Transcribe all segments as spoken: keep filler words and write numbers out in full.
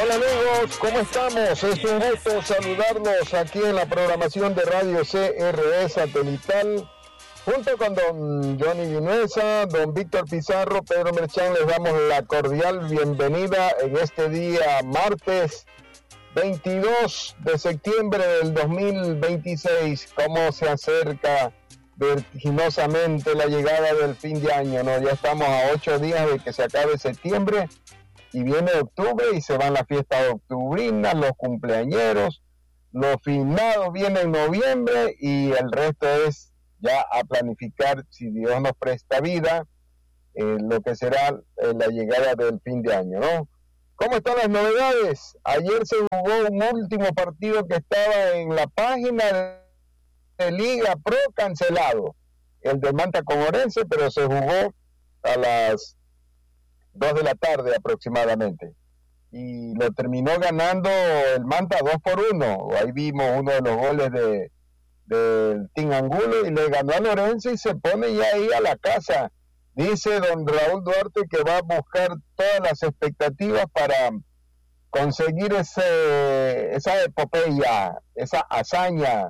Hola amigos, ¿cómo estamos? Es un gusto saludarlos aquí en la programación de Radio C R E Satelital. Junto con don Johnny Vinuesa, don Víctor Pizarro, Pedro Merchán, les damos la cordial bienvenida en este día martes veintidós de septiembre del dos mil veintiséis. Cómo se acerca vertiginosamente la llegada del fin de año, ¿no? Ya estamos a ocho días de que se acabe septiembre y viene octubre y se van las fiestas octubrinas, los cumpleañeros, los finados vienen en noviembre y el resto es ya a planificar, si Dios nos presta vida, eh, lo que será eh, la llegada del fin de año, ¿no? ¿Cómo están las novedades? Ayer se jugó un último partido que estaba en la página de Liga Pro cancelado, el de Manta con Orense, pero se jugó a las dos de la tarde aproximadamente y lo terminó ganando el Manta dos por uno. Ahí vimos uno de los goles de del Team Angulo y le ganó a Lorenzo y se pone ya ahí a la casa. Dice don Raúl Duarte que va a buscar todas las expectativas para conseguir ese esa epopeya, esa hazaña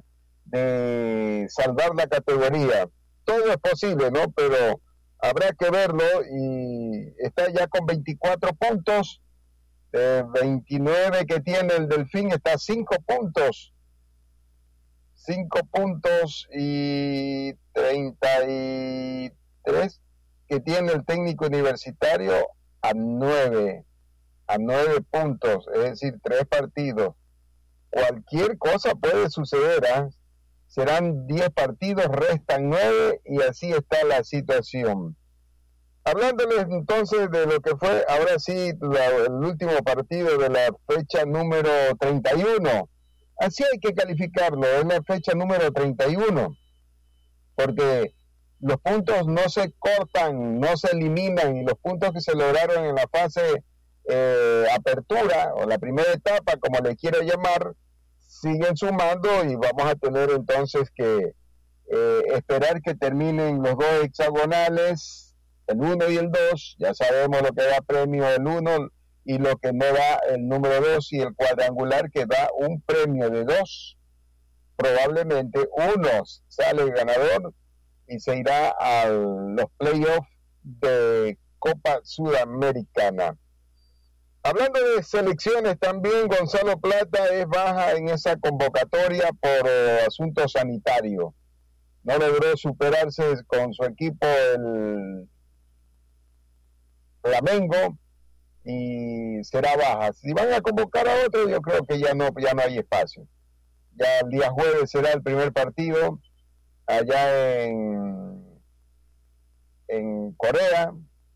de salvar la categoría. Todo es posible, ¿no? Pero habrá que verlo y está ya con veinticuatro puntos, eh, veintinueve que tiene el Delfín, está a cinco puntos, cinco puntos y treinta y tres que tiene el Técnico Universitario a nueve, a nueve puntos, es decir, tres partidos. Cualquier cosa puede suceder, ¿eh? Serán diez partidos, restan nueve y así está la situación. Hablándoles entonces de lo que fue, ahora sí, la, el último partido de la fecha número treinta y uno. Así hay que calificarlo, es la fecha número treinta y uno, porque los puntos no se cortan, no se eliminan, y los puntos que se lograron en la fase eh, apertura, o la primera etapa, como le quiero llamar, siguen sumando y vamos a tener entonces que eh, esperar que terminen los dos hexagonales, el uno y el dos. Ya sabemos lo que da premio el uno y lo que no da el número dos, y el cuadrangular que da un premio de dos. Probablemente uno sale ganador y se irá a los playoffs de Copa Sudamericana. Hablando de selecciones también, Gonzalo Plata es baja en esa convocatoria por eh, asuntos sanitarios. No logró superarse con su equipo el Flamengo y será baja. Si van a convocar a otro, yo creo que ya no, ya no hay espacio. Ya el día jueves será el primer partido allá en, en Corea,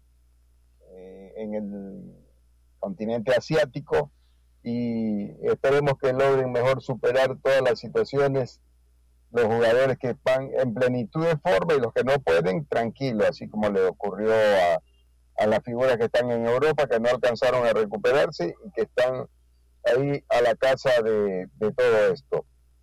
eh, en el continente asiático, y esperemos que logren mejor superar todas las situaciones los jugadores que van en plenitud de forma, y los que no pueden, tranquilo, así como le ocurrió a, a las figuras que están en Europa, que no alcanzaron a recuperarse y que están ahí a la casa de, de todo esto.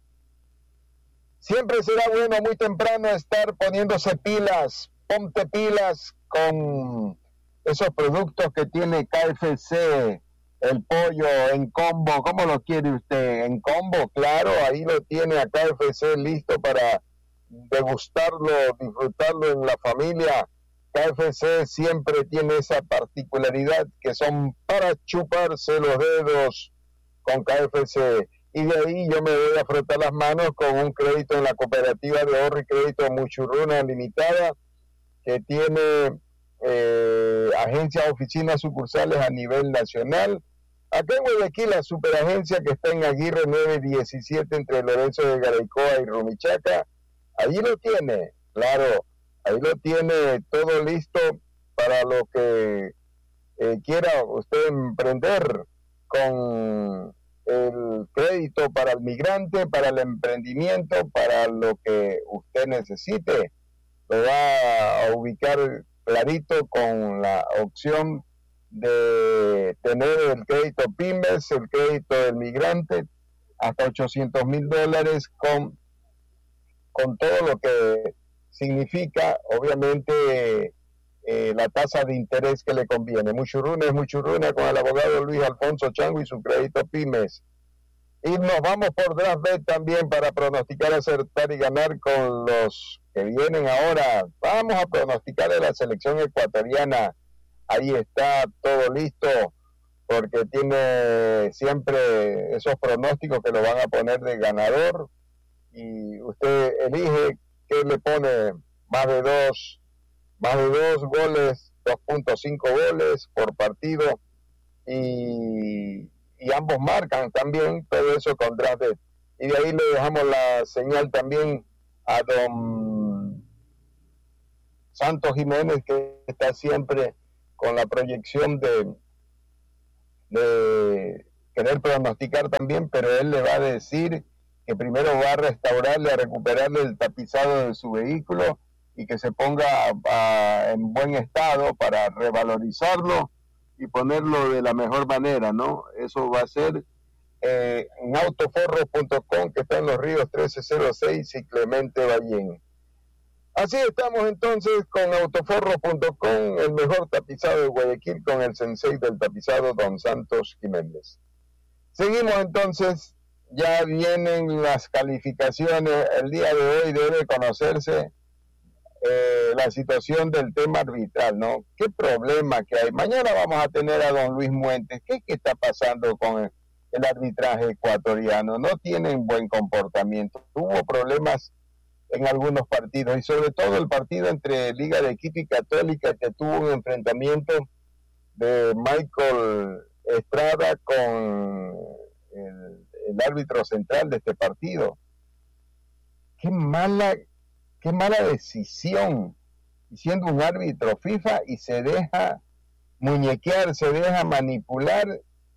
Siempre será bueno muy temprano estar poniéndose pilas, ponte pilas con esos productos que tiene K F C, el pollo en combo. ¿Cómo lo quiere usted? En combo, claro, ahí lo tiene a K F C listo para degustarlo, disfrutarlo en la familia. K F C siempre tiene esa particularidad que son para chuparse los dedos con K F C. Y de ahí yo me voy a frotar las manos con un crédito en la cooperativa de ahorro y crédito Muchurruna Limitada, que tiene eh, agencias, oficinas, sucursales a nivel nacional. Acá en Guayaquil, la superagencia que está en Aguirre nueve diecisiete entre Lorenzo de Garaycoa y Rumichaca, allí lo tiene, claro, ahí lo tiene todo listo para lo que eh, quiera usted emprender, con el crédito para el migrante, para el emprendimiento, para lo que usted necesite. Lo va a ubicar clarito con la opción de tener el crédito pymes, el crédito del migrante, hasta ochocientos mil dólares con, con todo lo que significa, obviamente, eh, la tasa de interés que le conviene. Muchuruna es Muchuruna con el abogado Luis Alfonso Chango y su crédito Pymes. Y nos vamos por DraftBet también para pronosticar, acertar y ganar con los que vienen ahora. Vamos a pronosticar a la selección ecuatoriana. Ahí está todo listo, porque tiene siempre esos pronósticos que lo van a poner de ganador. Y usted elige qué le pone, más de dos, más de dos goles, dos punto cinco goles por partido. Y... y ambos marcan también, todo eso con DraftBet. Y de ahí le dejamos la señal también a don Santos Jiménez, que está siempre con la proyección de, de querer pronosticar también, pero él le va a decir que primero va a restaurarle, a recuperarle el tapizado de su vehículo y que se ponga a, a, en buen estado para revalorizarlo y ponerlo de la mejor manera, ¿no? Eso va a ser eh, en autoforro punto com, que está en Los Ríos trece cero seis y Clemente Ballén. Así estamos entonces con autoforro punto com, el mejor tapizado de Guayaquil, con el sensei del tapizado, don Santos Jiménez. Seguimos entonces, ya vienen las calificaciones. El día de hoy debe conocerse Eh, la situación del tema arbitral, ¿no? ¿Qué problema que hay? Mañana vamos a tener a don Luis Muentes. ¿Qué, qué está pasando con el, el arbitraje ecuatoriano? No tienen buen comportamiento. Hubo problemas en algunos partidos, y sobre todo el partido entre Liga de Quito y Católica, que tuvo un enfrentamiento de Michael Estrada con el, el árbitro central de este partido. Qué mala Qué mala decisión, siendo un árbitro FIFA, y se deja muñequear, se deja manipular,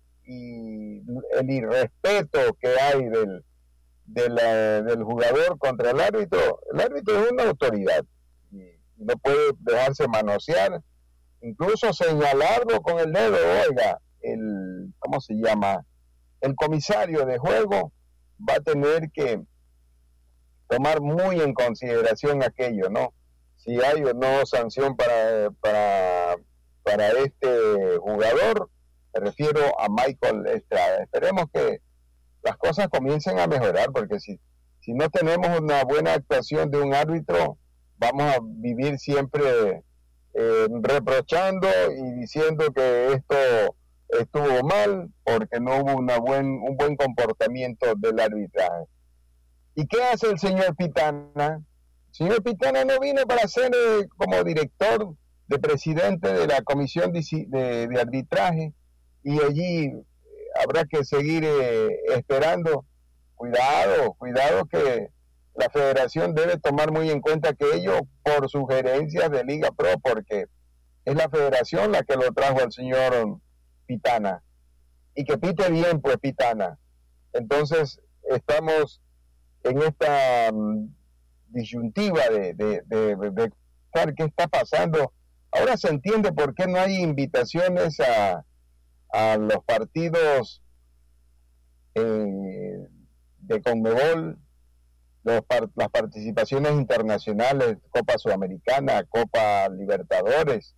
y el irrespeto que hay del, de la, del jugador contra el árbitro. El árbitro es una autoridad y, y no puede dejarse manosear, incluso señalarlo con el dedo. Oiga, el, ¿cómo se llama? El comisario de juego va a tener que tomar muy en consideración aquello, ¿no? Si hay o no sanción para, para, para este jugador. Me refiero a Michael Estrada. Esperemos que las cosas comiencen a mejorar, porque si, si no tenemos una buena actuación de un árbitro, vamos a vivir siempre eh, reprochando y diciendo que esto estuvo mal porque no hubo una buen, un buen comportamiento del arbitraje. ¿Y qué hace el señor Pitana? El señor Pitana no vino para ser eh, como director de presidente de la comisión de, de, de arbitraje, y allí eh, habrá que seguir eh, esperando. Cuidado, cuidado, que la federación debe tomar muy en cuenta que ellos, por sugerencias de Liga Pro, porque es la federación la que lo trajo al señor Pitana, y que pite bien, pues, Pitana. Entonces estamos en esta um, disyuntiva de, de, de, de, de qué está pasando. Ahora se entiende por qué no hay invitaciones a, a los partidos eh, de Conmebol, los, las participaciones internacionales, Copa Sudamericana, Copa Libertadores,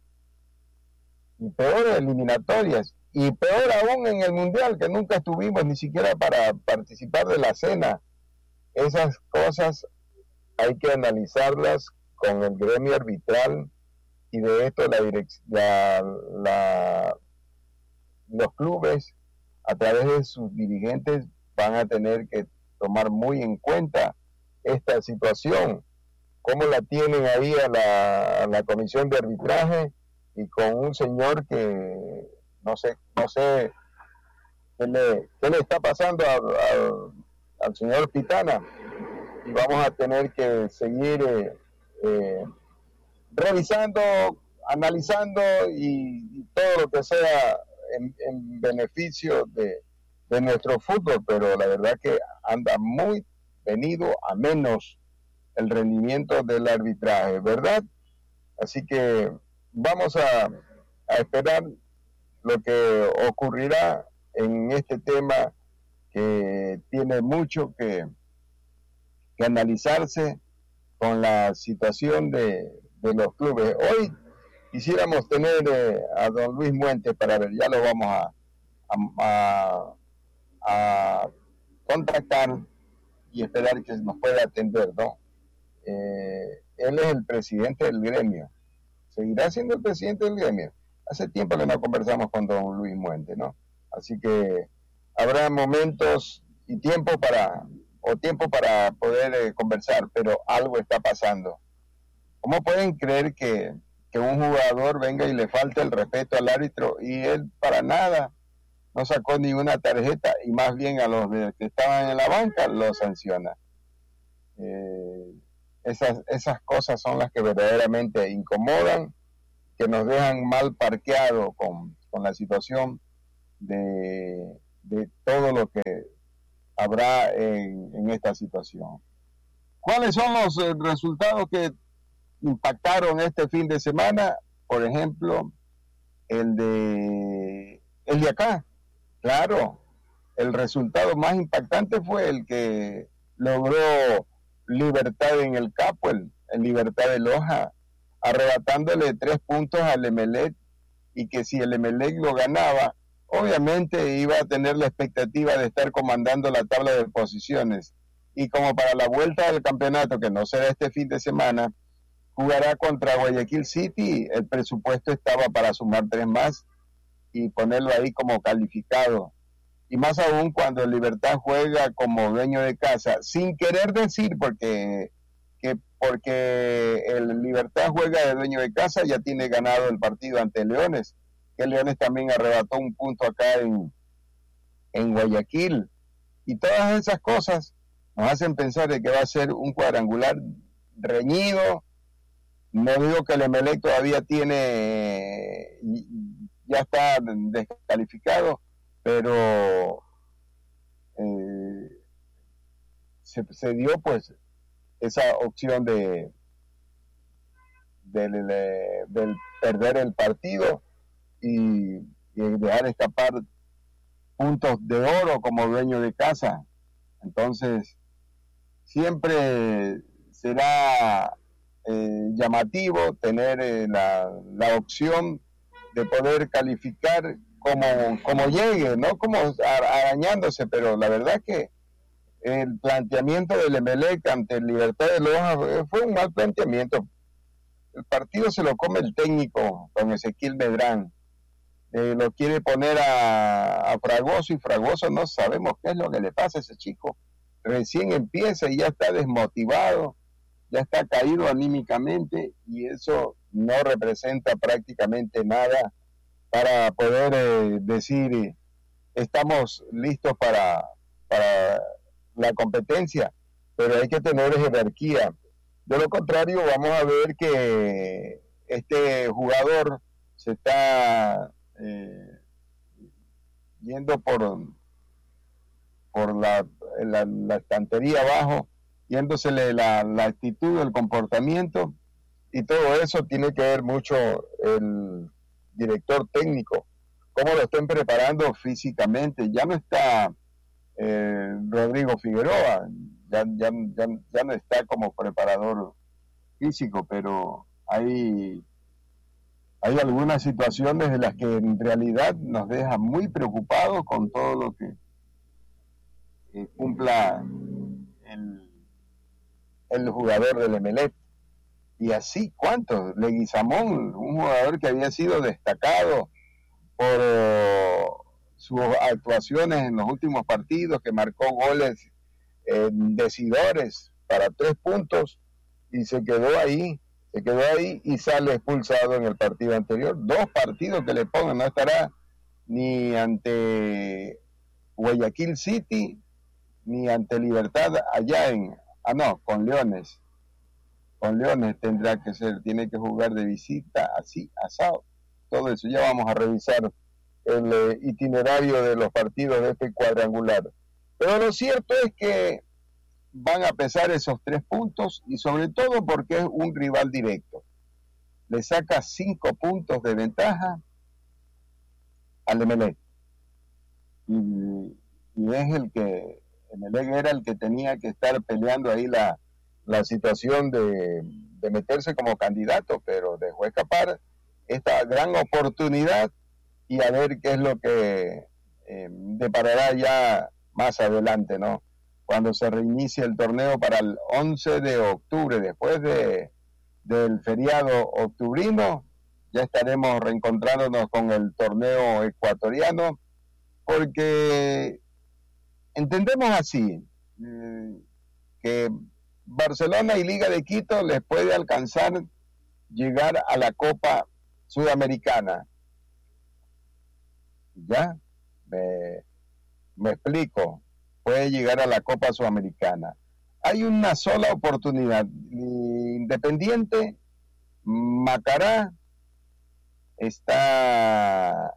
y peor eliminatorias, y peor aún en el Mundial, que nunca estuvimos ni siquiera para participar de la cena. Esas cosas hay que analizarlas con el gremio arbitral, y de esto la, direc- la, la los clubes, a través de sus dirigentes, van a tener que tomar muy en cuenta esta situación, cómo la tienen ahí a la, a la comisión de arbitraje, y con un señor que no sé, no sé qué le, qué le está pasando a, a, al señor Pitana, y vamos a tener que seguir eh, eh, revisando, analizando, y, y todo lo que sea en, en beneficio de, de nuestro fútbol, pero la verdad que anda muy venido a menos el rendimiento del arbitraje, ¿verdad? Así que vamos a, a esperar lo que ocurrirá en este tema, que tiene mucho que, que analizarse con la situación de, de los clubes. Hoy quisiéramos tener eh, a don Luis Muentes para ver, ya lo vamos a, a, a, a contactar y esperar que nos pueda atender, ¿no? Eh, él es el presidente del gremio, seguirá siendo el presidente del gremio. Hace tiempo que no conversamos con don Luis Muentes, ¿no? Así que habrá momentos y tiempo para, o tiempo para poder eh, conversar, pero algo está pasando. ¿Cómo pueden creer que, que un jugador venga y le falte el respeto al árbitro y él para nada no sacó ni una tarjeta y más bien a los de, que estaban en la banca los sanciona? Eh, esas, esas cosas son las que verdaderamente incomodan, que nos dejan mal parqueado con, con la situación de, de todo lo que habrá en, en esta situación. ¿Cuáles son los eh, resultados que impactaron este fin de semana? Por ejemplo, el de el de acá. Claro, el resultado más impactante fue el que logró Libertad en el Capo, el, el Libertad de Loja, arrebatándole tres puntos al Emelec, y que si el Emelec lo ganaba, obviamente iba a tener la expectativa de estar comandando la tabla de posiciones. Y como para la vuelta del campeonato, que no será este fin de semana, jugará contra Guayaquil City, el presupuesto estaba para sumar tres más y ponerlo ahí como calificado. Y más aún cuando el Libertad juega como dueño de casa, sin querer decir porque, que porque el Libertad juega de dueño de casa, ya tiene ganado el partido ante Leones, que Leones también arrebató un punto acá en, en Guayaquil. Y todas esas cosas nos hacen pensar de que va a ser un cuadrangular reñido. No digo que el Emelec todavía tiene, ya está descalificado, pero eh, se, se dio pues esa opción de del, del perder el partido y, y dejar escapar puntos de oro como dueño de casa. Entonces siempre será eh, llamativo tener eh, la, la opción de poder calificar como, como llegue, no como arañándose, pero la verdad que el planteamiento del Emelec ante el Libertad de Loja fue un mal planteamiento. El partido se lo come el técnico con Ezequiel Medrán, eh, lo quiere poner a, a Fragoso, y Fragoso no sabemos qué es lo que le pasa a ese chico, recién empieza y ya está desmotivado, ya está caído anímicamente, y eso no representa prácticamente nada para poder eh, decir eh, estamos listos para, para la competencia, pero hay que tener jerarquía. De lo contrario, vamos a ver que este jugador se está eh, yendo por, por la, la, la estantería abajo, yéndosele la, la actitud, el comportamiento, y todo eso tiene que ver mucho el director técnico, cómo lo estén preparando físicamente. Ya no está eh, Rodrigo Figueroa, ya, ya, ya, ya no está como preparador físico, pero hay, hay algunas situaciones de las que en realidad nos deja muy preocupados con todo lo que eh, cumpla el, el jugador del Emelec. Y así, ¿cuántos? Leguizamón, un jugador que había sido destacado por uh, sus actuaciones en los últimos partidos, que marcó goles eh, decidores para tres puntos, y se quedó ahí, se quedó ahí y sale expulsado en el partido anterior. Dos partidos que le pongan, no estará ni ante Guayaquil City, ni ante Libertad allá en, ah no, con Leones. Con Leones tendrá que ser, tiene que jugar de visita, así, asado, todo eso. Ya vamos a revisar el eh, itinerario de los partidos de este cuadrangular. Pero lo cierto es que van a pesar esos tres puntos, y sobre todo porque es un rival directo. Le saca cinco puntos de ventaja al Emelec. Y, y es el que, Emelec era el que tenía que estar peleando ahí la la situación de, de meterse como candidato, pero dejó escapar esta gran oportunidad y a ver qué es lo que eh, deparará ya más adelante, ¿no? Cuando se reinicie el torneo para el once de octubre, después de, del feriado octubrino, ya estaremos reencontrándonos con el torneo ecuatoriano, porque entendemos así, eh, que Barcelona y Liga de Quito les puede alcanzar llegar a la Copa Sudamericana. ¿Ya? Me, me explico. Puede llegar a la Copa Sudamericana. Hay una sola oportunidad. Independiente, Macará, está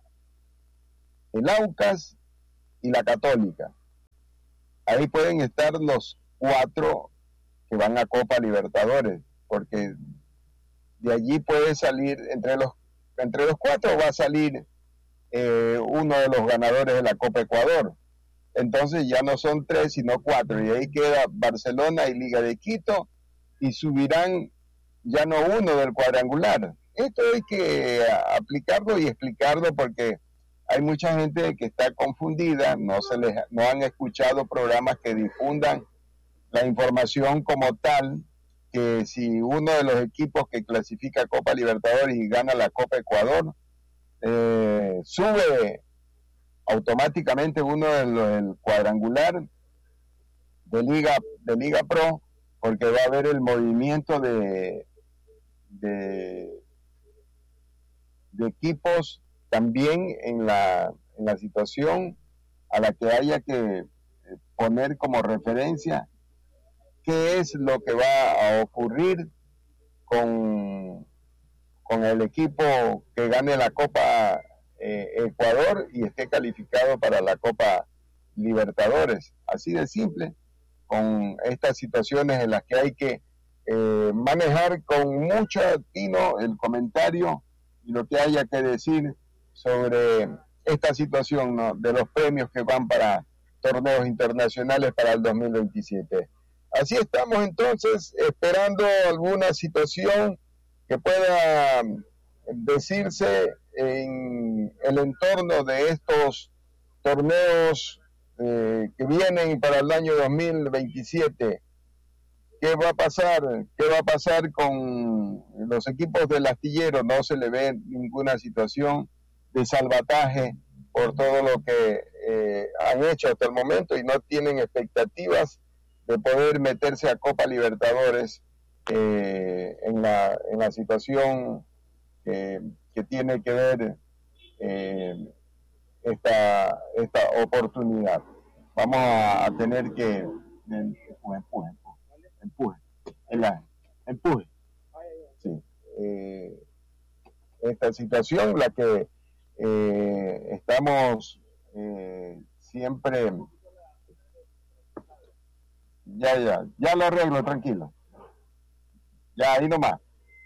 el Aucas y la Católica. Ahí pueden estar los cuatro que van a Copa Libertadores, porque de allí puede salir, entre los, entre los cuatro va a salir eh, uno de los ganadores de la Copa Ecuador. Entonces ya no son tres, sino cuatro, y ahí queda Barcelona y Liga de Quito, y subirán ya no uno del cuadrangular. Esto hay que aplicarlo y explicarlo, porque hay mucha gente que está confundida, no se les, no han escuchado programas que difundan la información como tal, que si uno de los equipos que clasifica Copa Libertadores y gana la Copa Ecuador, eh, sube automáticamente uno del, del cuadrangular de Liga, de Liga Pro, porque va a haber el movimiento de, de, de equipos también en la, en la situación a la que haya que poner como referencia qué es lo que va a ocurrir con, con el equipo que gane la Copa eh, Ecuador y esté calificado para la Copa Libertadores. Así de simple, con estas situaciones en las que hay que eh, manejar con mucho tino el comentario y lo que haya que decir sobre esta situación, ¿no?, de los premios que van para torneos internacionales para el dos mil veintisiete. Así estamos entonces esperando alguna situación que pueda decirse en el entorno de estos torneos eh, que vienen para el año dos mil veintisiete. ¿Qué va a pasar? ¿Qué va a pasar con los equipos del astillero? No se le ve ninguna situación de salvataje por todo lo que eh, han hecho hasta el momento, y no tienen expectativas de poder meterse a Copa Libertadores eh, en, la, en la situación eh, que tiene que ver eh, esta, esta oportunidad. Vamos a, a tener que empuje, empuje, empuje, empuje, empuje. Sí. Eh, esta situación, la que eh, estamos eh, siempre. Ya, ya, ya lo arreglo, tranquilo. Ya, ahí nomás.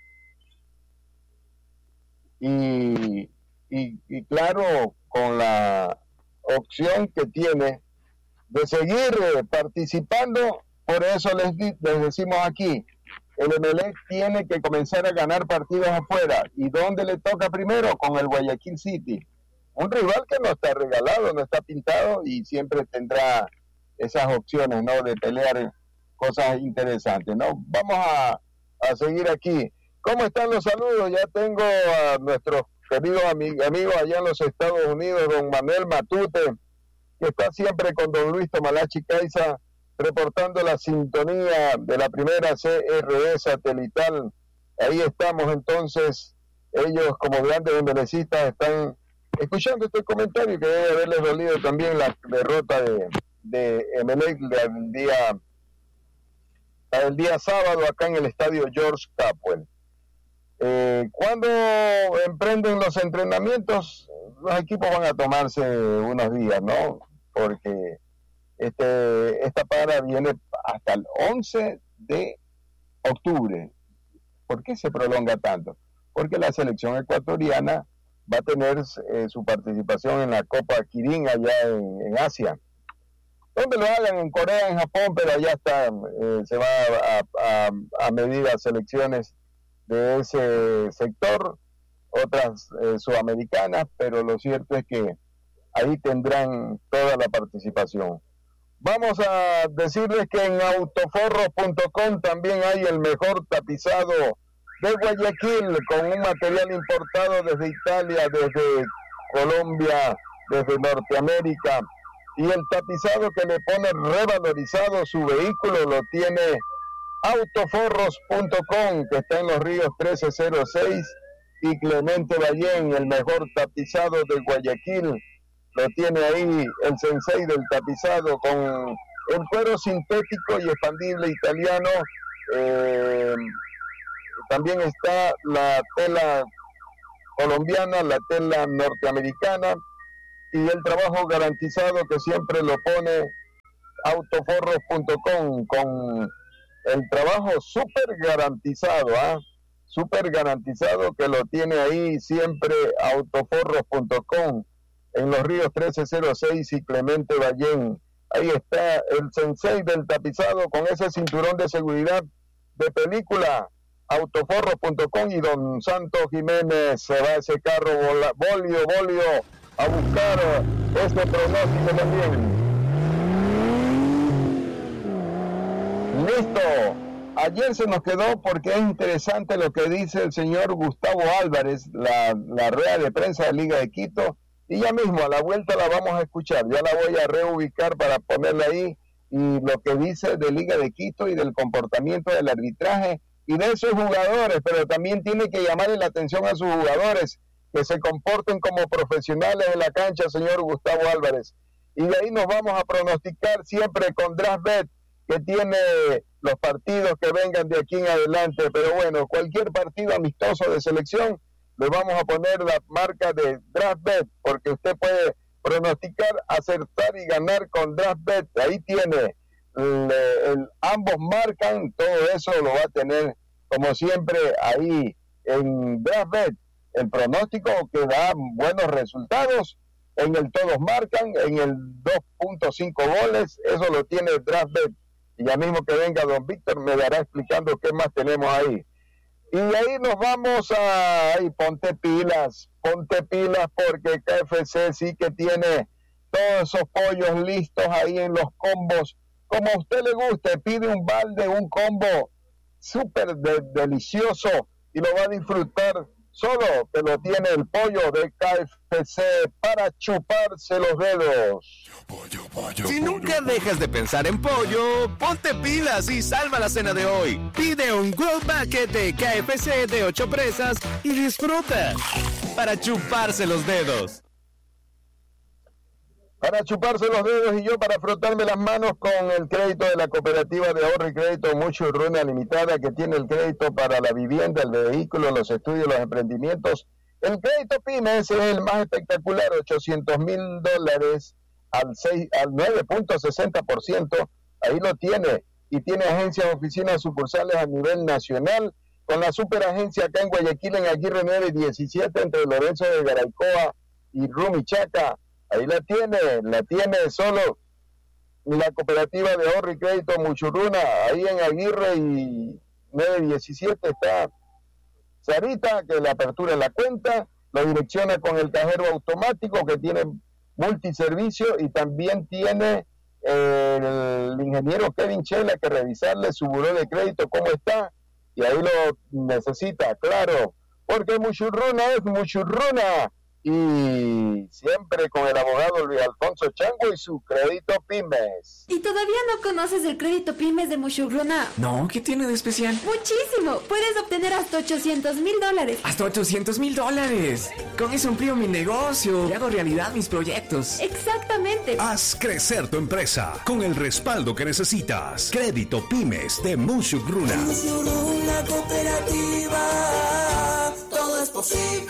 Y, y, y claro, con la opción que tiene de seguir eh, participando, por eso les, les decimos aquí, el Emelec tiene que comenzar a ganar partidos afuera. ¿Y dónde le toca primero? Con el Guayaquil City. Un rival que no está regalado, no está pintado, y siempre tendrá esas opciones, ¿no?, de pelear cosas interesantes, ¿no? Vamos a, a seguir aquí. ¿Cómo están los saludos? Ya tengo a nuestros queridos amig- amigos allá en los Estados Unidos, don Manuel Matute, que está siempre con don Luis Tomalachi Caiza, reportando la sintonía de la primera C R E satelital. Ahí estamos entonces, ellos como grandes embelecistas están escuchando este comentario, que debe haberles dolido también la derrota de de Emelec del día el día sábado acá en el estadio George Capwell. Eh, cuando emprenden los entrenamientos, los equipos van a tomarse unos días, ¿no? Porque este esta para viene hasta el once de octubre. ¿Por qué se prolonga tanto? Porque la selección ecuatoriana va a tener eh, su participación en la Copa Kirin allá en, en Asia. Donde lo hagan, en Corea, en Japón, pero allá está, eh, se va a, a, a medir a selecciones de ese sector, otras eh, sudamericanas, pero lo cierto es que ahí tendrán toda la participación. Vamos a decirles que en autoforros punto com también hay el mejor tapizado de Guayaquil, con un material importado desde Italia, desde Colombia, desde Norteamérica, y el tapizado que le pone revalorizado su vehículo lo tiene autoforros punto com, que está en Los Ríos trece cero seis, y Clemente Ballén, el mejor tapizado de Guayaquil, lo tiene ahí el sensei del tapizado, con el cuero sintético y expandible italiano. Eh, también está la tela colombiana, la tela norteamericana, y el trabajo garantizado que siempre lo pone autoforros punto com, con el trabajo súper garantizado, ¿ah? ¿eh? Súper garantizado, que lo tiene ahí siempre autoforros punto com, en Los Ríos trece cero seis y Clemente Ballén. Ahí está el sensei del tapizado con ese cinturón de seguridad de película, autoforros punto com, y don Santos Jiménez se va a ese carro bola, bolio, bolio, a buscar este pronóstico también. Listo. Ayer se nos quedó porque es interesante lo que dice el señor Gustavo Álvarez, la, la rueda de prensa de Liga de Quito, y ya mismo a la vuelta la vamos a escuchar. Ya la voy a reubicar para ponerla ahí, y lo que dice de Liga de Quito y del comportamiento del arbitraje y de esos jugadores, pero también tiene que llamarle la atención a sus jugadores, que se comporten como profesionales en la cancha, señor Gustavo Álvarez. Y de ahí nos vamos a pronosticar siempre con DraftBet, que tiene los partidos que vengan de aquí en adelante. Pero bueno, cualquier partido amistoso de selección, le vamos a poner la marca de DraftBet, porque usted puede pronosticar, acertar y ganar con DraftBet. Ahí tiene, el, el, ambos marcan, todo eso lo va a tener, como siempre, ahí en DraftBet. El pronóstico que da buenos resultados, en el todos marcan, en el dos punto cinco goles, eso lo tiene DraftBet. Y ya mismo que venga don Víctor me dará explicando qué más tenemos ahí. Y de ahí nos vamos a... Ay, ponte pilas, ponte pilas, porque K F C sí que tiene todos esos pollos listos ahí en los combos. Como a usted le guste, pide un balde, un combo súper de, delicioso, y lo va a disfrutar solo, que lo tiene el pollo de K F C para chuparse los dedos. Pollo, pollo, si pollo, nunca pollo. dejas de pensar en pollo, ponte pilas y salva la cena de hoy. Pide un World Bucket de K F C de ocho presas y disfruta para chuparse los dedos. Para chuparse los dedos, y yo para frotarme las manos con el crédito de la Cooperativa de Ahorro y Crédito Muchurruna Limitada, que tiene el crédito para la vivienda, el vehículo, los estudios, los emprendimientos. El crédito Pymes es el más espectacular, ochocientos mil dólares al, al nueve punto sesenta por ciento. Ahí lo tiene, y tiene agencias, oficinas, sucursales a nivel nacional, con la superagencia acá en Guayaquil, en Aguirre nueve diecisiete, entre Lorenzo de Garaycoa y Rumichaca. Ahí la tiene, la tiene solo la Cooperativa de Ahorro y Crédito Muchurruna, ahí en Aguirre y nueve diecisiete está Sarita, que le apertura la cuenta, lo direcciona con el cajero automático, que tiene multiservicio, y también tiene eh, el ingeniero Kevin Chela que revisarle su buró de crédito cómo está, y ahí lo necesita, claro, porque Muchurruna es Muchurruna. Y siempre con el abogado Luis Alfonso Chango y su crédito Pymes. ¿Y todavía no conoces el crédito Pymes de Muchurruna? No, ¿qué tiene de especial? ¡Muchísimo! Puedes obtener hasta ochocientos mil dólares. ¡Hasta ochocientos mil dólares! Con eso amplío mi negocio y hago realidad mis proyectos. ¡Exactamente! Haz crecer tu empresa con el respaldo que necesitas. Crédito Pymes de Muchurruna. Muchurruna Cooperativa, todo es posible.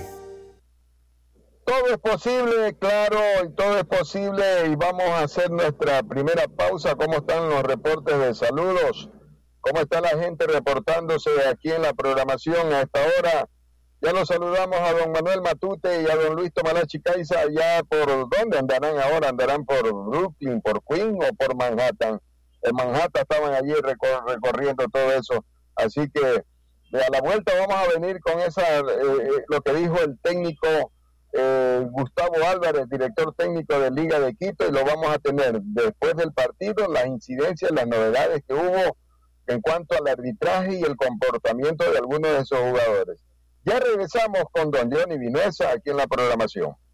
Todo es posible, claro, y todo es posible, y vamos a hacer nuestra primera pausa. ¿Cómo están los reportes de saludos? ¿Cómo está la gente reportándose aquí en la programación a esta hora? Ya los saludamos a don Manuel Matute y a don Luis Tomalachi Caiza. ¿Ya por dónde andarán ahora? ¿Andarán por Brooklyn, por Queen o por Manhattan? En Manhattan estaban allí recor- recorriendo todo eso. Así que a la vuelta vamos a venir con esa eh, lo que dijo el técnico eh, Gustavo Álvarez, director técnico de Liga de Quito, y lo vamos a tener después del partido, las incidencias, las novedades que hubo en cuanto al arbitraje y el comportamiento de algunos de esos jugadores. Ya regresamos con don Johnny Vinuesa aquí en la programación.